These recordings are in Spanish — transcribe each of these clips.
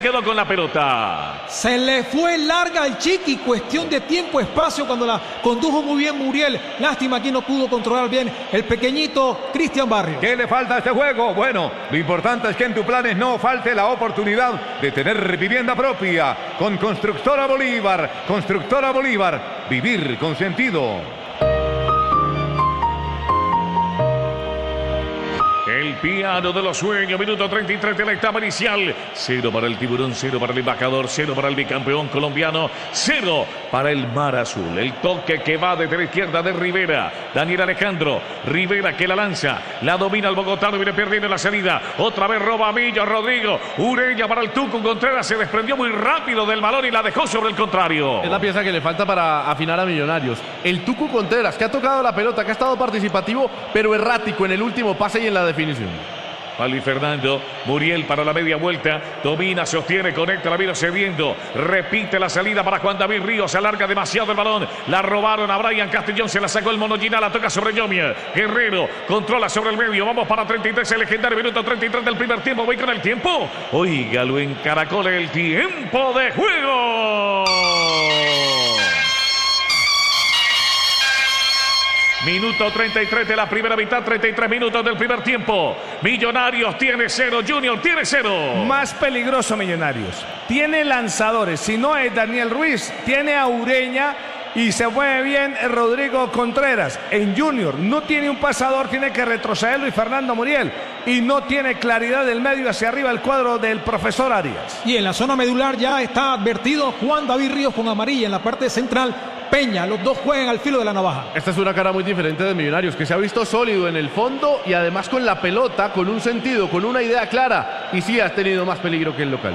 Quedó con la pelota. Se le fue larga al Chiqui, cuestión de tiempo, espacio, cuando la condujo muy bien Muriel. Lástima que no pudo controlar bien el pequeñito Cristian Barrios. ¿Qué le falta a este juego? Bueno, lo importante es que en tu planes no falte la oportunidad de tener vivienda propia. Con Constructora Bolívar. Constructora Bolívar. Vivir con sentido. El piano de los sueños, minuto 33 de la etapa inicial. 0 para el Tiburón, 0 para el embajador, 0 para el bicampeón colombiano, 0 para el Mar Azul. El toque que va desde la izquierda de Rivera. Daniel Alejandro. Rivera que la lanza. La domina el bogotano, viene perdiendo la salida. Otra vez roba a Millo, Rodrigo. Ureña para el Tuco. Contreras se desprendió muy rápido del balón y la dejó sobre el contrario. Es la pieza que le falta para afinar a Millonarios. El Tuco Contreras, que ha tocado la pelota, que ha estado participativo, pero errático en el último pase y en la definición. Pali Fernando, Muriel para la media vuelta, domina, sostiene, conecta, la vino cediendo, repite la salida para Juan David Ríos, se alarga demasiado el balón, la robaron a Brian Castellón, se la sacó el Mono Ginal, la toca sobre Yomier, Guerrero, controla sobre el medio, vamos para 33, el legendario minuto 33 del primer tiempo, voy con el tiempo, óigalo en Caracol, el tiempo de juego. Minuto 33 de la primera mitad, 33 minutos del primer tiempo. Millonarios tiene 0, Junior tiene 0. Más peligroso Millonarios. Tiene lanzadores, si no es Daniel Ruiz, tiene a Ureña y se mueve bien Rodrigo Contreras. En Junior no tiene un pasador, tiene que retroceder Luis Fernando Muriel. Y no tiene claridad del medio hacia arriba el cuadro del profesor Arias. Y en la zona medular ya está advertido Juan David Ríos con amarilla. En la parte central, Peña. Los dos juegan al filo de la navaja. Esta es una cara muy diferente de Millonarios, que se ha visto sólido en el fondo y además con la pelota, con un sentido, con una idea clara. Y sí ha tenido más peligro que el local.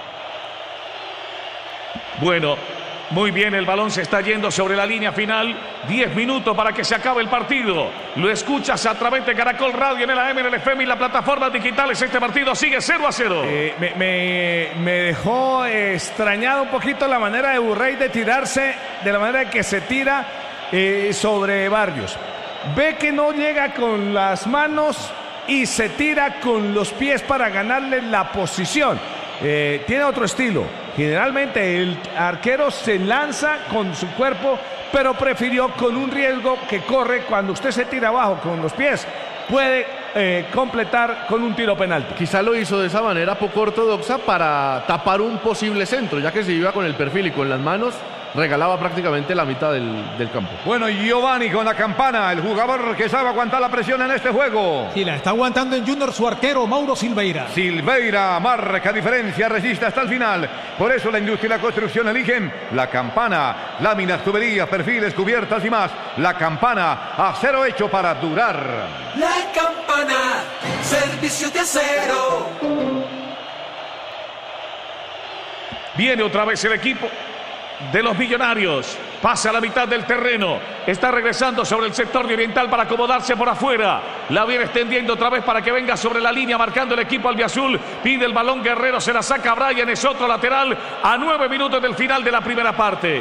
Bueno, muy bien, el balón se está yendo sobre la línea final. 10 minutos para que se acabe el partido. Lo escuchas a través de Caracol Radio en el AM, en el FM y las plataformas digitales. Este partido sigue 0-0. Me dejó extrañado un poquito la manera de Burrey de tirarse, de la manera que se tira sobre Barrios. Ve que no llega con las manos y se tira con los pies para ganarle la posición. Tiene otro estilo. Generalmente el arquero se lanza con su cuerpo, pero prefirió con un riesgo que corre cuando usted se tira abajo con los pies. Puede completar con un tiro penalti. Quizá lo hizo de esa manera poco ortodoxa para tapar un posible centro, ya que se iba con el perfil y con las manos regalaba prácticamente la mitad del campo. Bueno, Giovanni con la campana, el jugador que sabe aguantar la presión en este juego. Sí, la está aguantando en Junior su arquero Mauro Silveira. Silveira marca diferencia, resiste hasta el final. Por eso la industria y la construcción eligen la campana, láminas, tuberías, perfiles, cubiertas y más. La campana, acero hecho para durar. La campana, servicio de acero. Viene otra vez el equipo de los Millonarios, pasa a la mitad del terreno, está regresando sobre el sector de oriental para acomodarse por afuera, la viene extendiendo otra vez para que venga sobre la línea marcando el equipo albiazul, pide el balón Guerrero, se la saca Brian, es otro lateral a 9 minutos del final de la primera parte.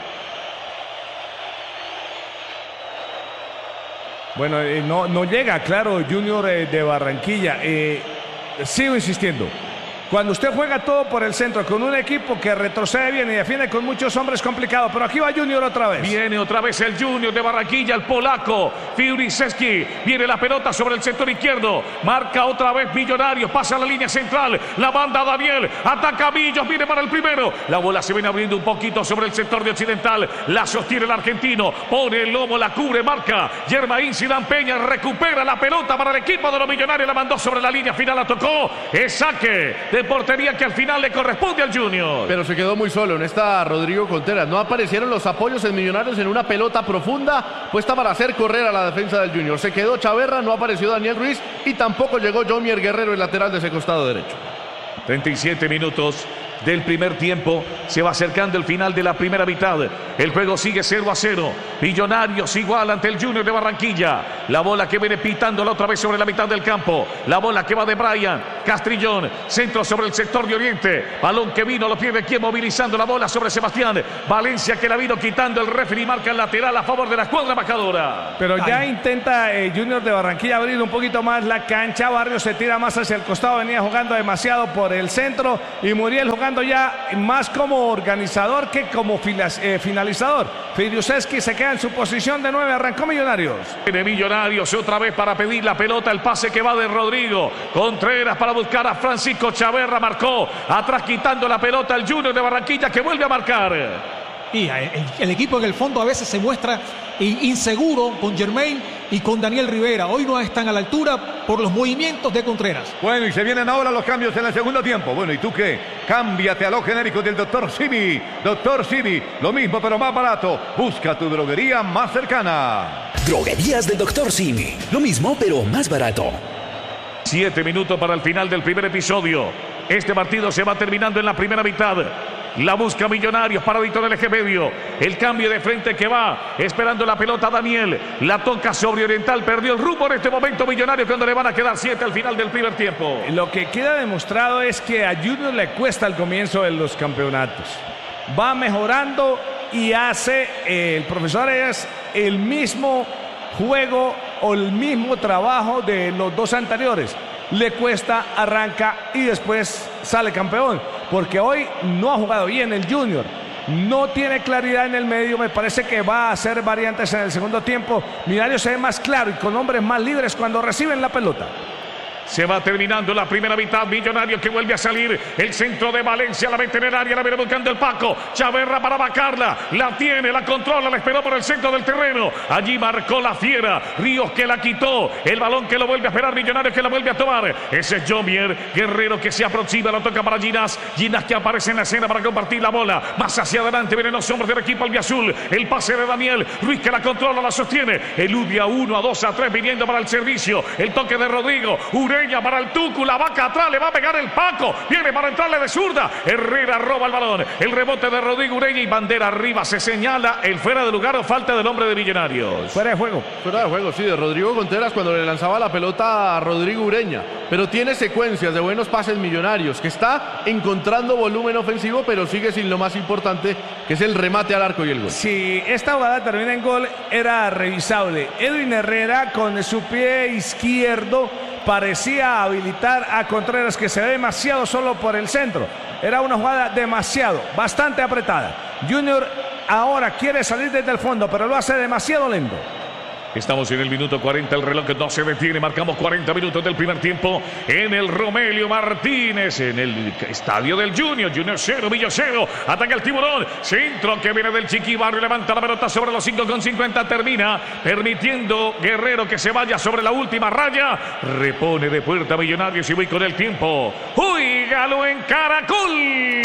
Bueno, no llega, claro, Junior de Barranquilla. Sigo insistiendo. Cuando usted juega todo por el centro con un equipo que retrocede bien y defiende con muchos hombres, complicado. Pero aquí va Junior otra vez. Viene otra vez el Junior de Barranquilla, el polaco Fiuriszewski. Viene la pelota sobre el sector izquierdo. Marca otra vez Millonarios. Pasa a la línea central. La banda Daniel. Ataca a Millos. Viene para el primero. La bola se viene abriendo un poquito sobre el sector de occidental. La sostiene el argentino. Pone el lomo, la cubre, marca. Germain Zidane Peña recupera la pelota para el equipo de los Millonarios. La mandó sobre la línea final. La tocó. Es saque de portería que al final le corresponde al Junior. Pero se quedó muy solo en esta Rodrigo Contreras. No aparecieron los apoyos en Millonarios en una pelota profunda puesta para hacer correr a la defensa del Junior. Se quedó Chaverra, no apareció Daniel Ruiz y tampoco llegó Yomier Guerrero, el lateral de ese costado derecho. 37 minutos del primer tiempo. Se va acercando el final de la primera mitad. El juego sigue 0-0. Millonarios igual ante el Junior de Barranquilla. La bola que viene pitándola otra vez sobre la mitad del campo. La bola que va de Brian. Castrillón, centro sobre el sector de Oriente. Balón que vino, lo pierde quien movilizando la bola sobre Sebastián. Valencia que la vino quitando el referee, marca el lateral a favor de la escuadra embajadora. Pero ya intenta Junior de Barranquilla abrir un poquito más la cancha. Barrios se tira más hacia el costado, venía jugando demasiado por el centro y Muriel jugando ya más como organizador que como finalizador. Fidiuseski se queda en su posición de 9, arrancó Millonarios. Tiene Millonarios otra vez para pedir la pelota, el pase que va de Rodrigo Contreras para buscar a Francisco Chaverra, marcó atrás quitando la pelota el Junior de Barranquilla que vuelve a marcar. Y el equipo en el fondo a veces se muestra inseguro con Germain y con Daniel Rivera. Hoy no están a la altura por los movimientos de Contreras. Bueno, y se vienen ahora los cambios en el segundo tiempo. Bueno, ¿y tú qué? Cámbiate a lo genérico del Dr. Simi. Dr. Simi, lo mismo pero más barato. Busca tu droguería más cercana. Droguerías del Dr. Simi. Lo mismo pero más barato. 7 minutos para el final del primer episodio. Este partido se va terminando en la primera mitad. La busca Millonarios, paradito del eje medio. El cambio de frente que va, esperando la pelota Daniel. La toca sobre Oriental, perdió el rumbo en este momento Millonarios cuando le van a quedar 7 al final del primer tiempo. Lo que queda demostrado es que a Junior le cuesta el comienzo de los campeonatos. Va mejorando y hace, el profesor es el mismo juego o el mismo trabajo de los dos anteriores. Le cuesta, arranca y después sale campeón. Porque hoy no ha jugado bien el Junior. No tiene claridad en el medio. Me parece que va a hacer variantes en el segundo tiempo. Millonarios se ve más claro y con hombres más libres cuando reciben la pelota. Se va terminando la primera mitad. Millonarios que vuelve a salir. El centro de Valencia. La mete en el área. La viene buscando el Paco. Chaverra para vacarla. La tiene, la controla. La esperó por el centro del terreno. Allí marcó la fiera. Ríos que la quitó. El balón que lo vuelve a esperar. Millonarios que la vuelve a tomar. Ese es Jomier. Guerrero que se aproxima. Lo toca para Ginás. Ginás que aparece en la escena para compartir la bola. Más hacia adelante vienen los hombres del equipo albiazul. El pase de Daniel. Ruiz que la controla. La sostiene. Eludia 1, 2, 3. Viniendo para el servicio. El toque de Rodrigo. Ureña para el Tucu, la vaca atrás, le va a pegar el Paco, viene para entrarle de zurda, Herrera roba el balón, el rebote de Rodrigo Ureña y bandera arriba, se señala el fuera de lugar o falta del hombre de Millonarios. Fuera de juego, sí, de Rodrigo Contreras cuando le lanzaba la pelota a Rodrigo Ureña, pero tiene secuencias de buenos pases Millonarios, que está encontrando volumen ofensivo, pero sigue sin lo más importante, que es el remate al arco y el gol. Si esta jugada termina en gol, era revisable. Edwin Herrera con su pie izquierdo parecía habilitar a Contreras, que se ve demasiado solo por el centro. Era una jugada bastante apretada. Junior ahora quiere salir desde el fondo, pero lo hace demasiado lento. Estamos en el minuto 40, el reloj no se detiene, marcamos 40 minutos del primer tiempo en el Romelio Martínez, en el estadio del Junior 0, Villa 0, ataca el Tiburón, centro que viene del Chiqui Barrio, levanta la pelota sobre los 5,50, termina permitiendo Guerrero que se vaya sobre la última raya, repone de puerta Millonarios y voy con el tiempo, ¡Óigalo en Caracol!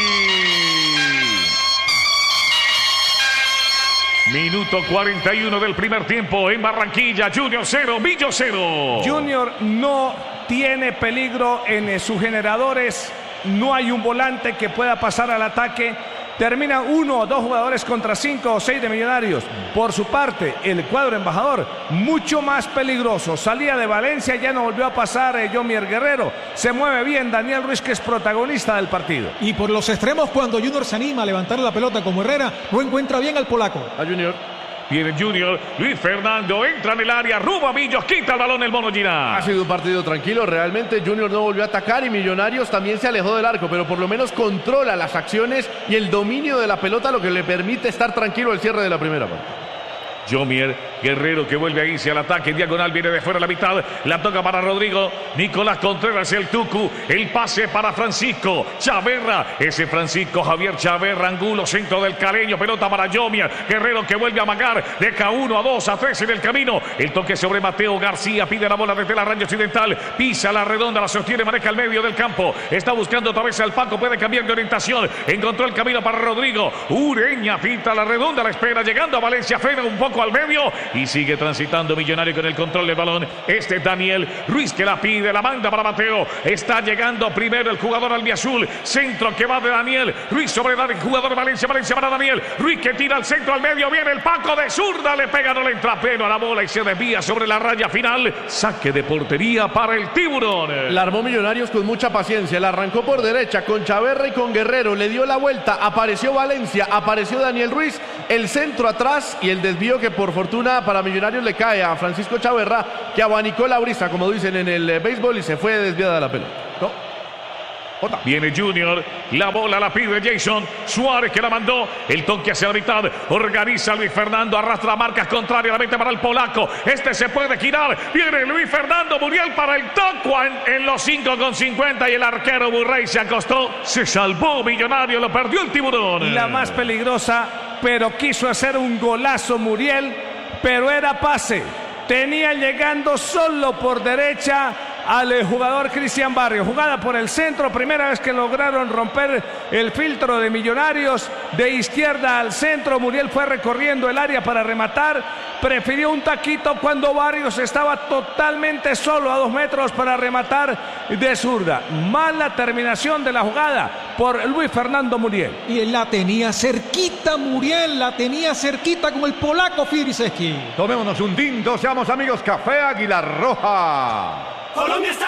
Minuto 41 del primer tiempo en Barranquilla, Junior 0, Millo 0. Junior no tiene peligro en sus generadores, no hay un volante que pueda pasar al ataque. Terminan 1 o 2 jugadores contra 5 o 6 de Millonarios. Por su parte, el cuadro embajador, mucho más peligroso. Salía de Valencia, ya no volvió a pasar Jomier Guerrero. Se mueve bien Daniel Ruiz, que es protagonista del partido. Y por los extremos, cuando Junior se anima a levantar la pelota como Herrera, no encuentra bien al polaco. A Junior. Viene Junior, Luis Fernando, entra en el área, ruba Millos, quita el balón el Mono Ginás. Ha sido un partido tranquilo, realmente Junior no volvió a atacar y Millonarios también se alejó del arco, pero por lo menos controla las acciones y el dominio de la pelota, lo que le permite estar tranquilo al cierre de la primera parte. Jomier, Guerrero que vuelve a irse al ataque, diagonal viene de fuera a la mitad, la toca para Rodrigo, Nicolás Contreras, el Tucu, el pase para Francisco Chaverra, ese Francisco Javier Chaverra, Angulo, centro del Caleño, pelota para Jomier, Guerrero que vuelve a amagar, deja 1, 2, 3 en el camino, el toque sobre Mateo García, pide la bola desde la raya occidental, pisa la redonda, la sostiene, maneja al medio del campo, está buscando otra vez al Paco, puede cambiar de orientación, encontró el camino para Rodrigo, Ureña pinta la redonda, la espera, llegando a Valencia, frena un poco poco al medio y sigue transitando Millonario con el control del balón. Este es Daniel Ruiz que la pide, la manda para Mateo. Está llegando primero el jugador albiazul. Centro que va de Daniel Ruiz sobre el jugador de Valencia. Valencia para Daniel Ruiz que tira al centro al medio. Viene el Paco de zurda, le pega, no le entra pleno a la bola y se desvía sobre la raya final. Saque de portería para el Tiburón. La armó Millonarios con mucha paciencia. La arrancó por derecha con Chaverra y con Guerrero. Le dio la vuelta. Apareció Valencia. Apareció Daniel Ruiz. El centro atrás y el desvío que por fortuna para Millonarios le cae a Francisco Chaverra, que abanicó la brisa, como dicen en el béisbol, y se fue desviada la pelota. Viene Junior, la bola la pide Jason Suárez que la mandó, el toque hacia la mitad, organiza Luis Fernando, arrastra marcas contrariamente para el polaco, este se puede girar, viene Luis Fernando Muriel para el toque en los 5,50 y el arquero Burrey se acostó, se salvó Millonario, lo perdió el Tiburón. La más peligrosa, pero quiso hacer un golazo Muriel, pero era pase, tenía llegando solo por derecha al jugador Cristian Barrios, jugada por el centro, primera vez que lograron romper el filtro de Millonarios, de izquierda al centro, Muriel fue recorriendo el área para rematar, prefirió un taquito cuando Barrios estaba totalmente solo a 2 metros para rematar de zurda. Mala terminación de la jugada por Luis Fernando Muriel. Y él la tenía cerquita, Muriel, la tenía cerquita con el polaco Filiseski. Tomémonos un tinto, seamos amigos, Café Águila Roja. Colombia está